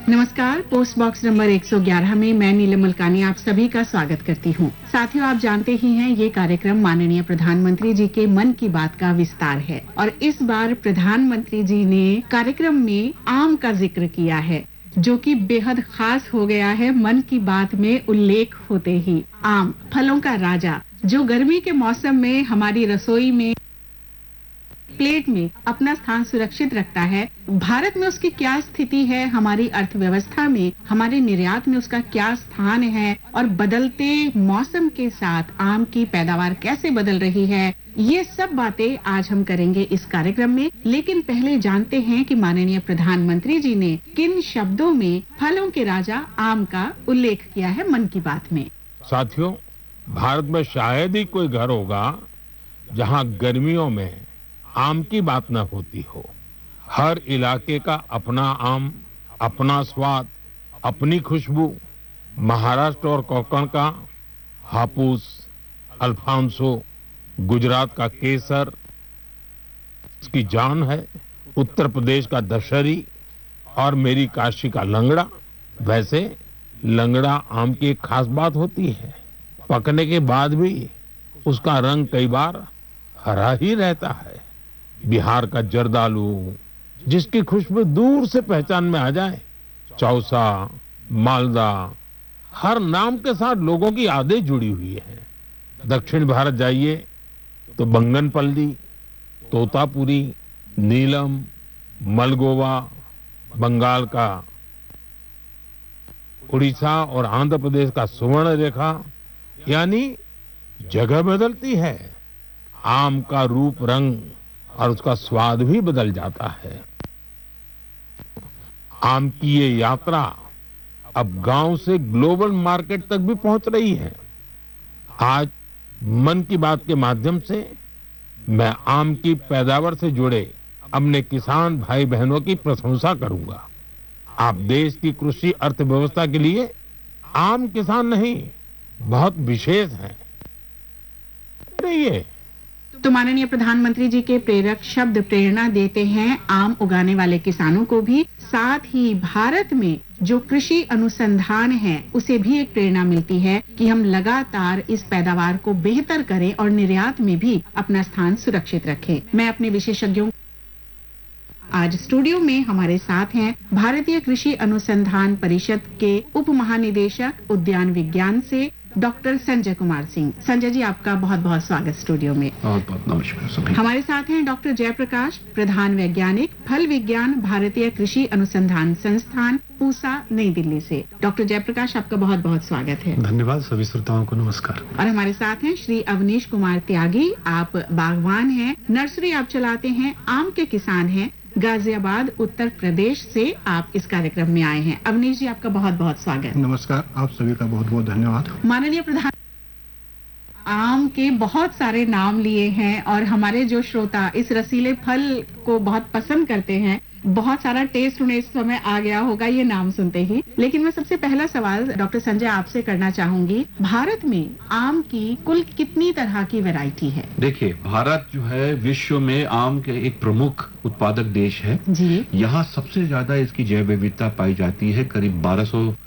नमस्कार। Post box number 111 में मैं नीलम मलकानी आप सभी का स्वागत करती हूं। साथियों, आप जानते ही हैं ये कार्यक्रम माननीय प्रधानमंत्री जी के मन की बात का विस्तार है और इस बार प्रधानमंत्री जी ने कार्यक्रम में आम का जिक्र किया है, जो कि बेहद खास हो गया है। मन की बात में उल्लेख होते ही आम, फलों का राजा, जो गर्मी के मौसम में हमारी रसोई में, प्लेट में अपना स्थान सुरक्षित रखता है। भारत में उसकी क्या स्थिति है, हमारी अर्थव्यवस्था में, हमारे निर्यात में उसका क्या स्थान है और बदलते मौसम के साथ आम की पैदावार कैसे बदल रही है, ये सब बातें आज हम करेंगे इस कार्यक्रम में। लेकिन पहले जानते हैं कि माननीय प्रधानमंत्री जी ने किन शब्दों में फलों के राजा आम का उल्लेख किया है मन की बात में। साथियों, भारत में शायद ही कोई घर होगा जहां गर्मियों में आम की न होती हो। हर इलाके का अपना आम, अपना स्वाद, अपनी खुशबू। महाराष्ट्र और कोंकण का हापुस, अल्फांसो, गुजरात का केसर इसकी जान है। उत्तर प्रदेश का दशहरी और मेरी काशी का लंगड़ा। वैसे लंगड़ा आम की एक खास बात होती है, पकने के बाद भी उसका रंग कई बार हरा ही रहता है। बिहार का जर्दालू, जिसकी खुशबू दूर से पहचान में आ जाए। चौसा, मालदा, हर नाम के साथ लोगों की यादें जुड़ी हुई है। दक्षिण भारत जाइए तो बंगनपल्ली, तोतापुरी, नीलम, मलगोवा, बंगाल का, उड़ीसा और आंध्र प्रदेश का सुवर्ण रेखा, यानी जगह बदलती है, आम का रूप, रंग और उसका स्वाद भी बदल जाता है। आम की ये यात्रा अब गांव से ग्लोबल मार्केट तक भी पहुंच रही है। आज मन की बात के माध्यम से मैं आम की पैदावार से जुड़े अपने किसान भाई बहनों की प्रशंसा करूंगा। आप देश की कृषि अर्थव्यवस्था के लिए आम किसान नहीं, बहुत विशेष हैं। रहिए। तो माननीय प्रधानमंत्री जी के प्रेरक शब्द प्रेरणा देते हैं आम उगाने वाले किसानों को भी, साथ ही भारत में जो कृषि अनुसंधान है उसे भी एक प्रेरणा मिलती है कि हम लगातार इस पैदावार को बेहतर करें और निर्यात में भी अपना स्थान सुरक्षित रखें। मैं अपने विशेषज्ञों, आज स्टूडियो में हमारे साथ हैं भारतीय कृषि अनुसंधान परिषद के उप महानिदेशक उद्यान विज्ञान से डॉक्टर संजय कुमार सिंह। संजय जी, आपका बहुत बहुत स्वागत स्टूडियो में। बहुत बहुत नमस्कार सभी। हमारे साथ हैं डॉक्टर जयप्रकाश, प्रधान वैज्ञानिक, फल विज्ञान, भारतीय कृषि अनुसंधान संस्थान, पूसा, नई दिल्ली से। डॉक्टर जयप्रकाश, आपका बहुत बहुत स्वागत है। धन्यवाद। सभी श्रोताओं को नमस्कार। और हमारे साथ हैं श्री अवनीश कुमार त्यागी, आप बागवान हैं, नर्सरी आप चलाते हैं, आम के किसान हैं, गाजियाबाद, उत्तर प्रदेश से आप इस कार्यक्रम में आए हैं। अवनीश जी, आपका बहुत बहुत स्वागत। नमस्कार, आप सभी का बहुत बहुत धन्यवाद। माननीय प्रधान, आम के बहुत सारे नाम लिए हैं और हमारे जो श्रोता इस रसीले फल को बहुत पसंद करते हैं, बहुत सारा टेस्ट उन्हें इस समय आ गया होगा ये नाम सुनते ही। लेकिन मैं सबसे पहला सवाल डॉक्टर संजय आपसे करना चाहूंगी, भारत में आम की कुल कितनी तरह की वैरायटी है? देखिए, भारत जो है विश्व में आम के एक प्रमुख उत्पादक देश है जी। यहाँ सबसे ज्यादा इसकी जैव विविधता पाई जाती है। करीब 1200